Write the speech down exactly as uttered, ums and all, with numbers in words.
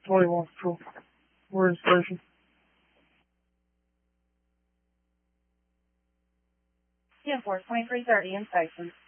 twenty-one Control. We're in station. ten four, twenty-three thirty in station.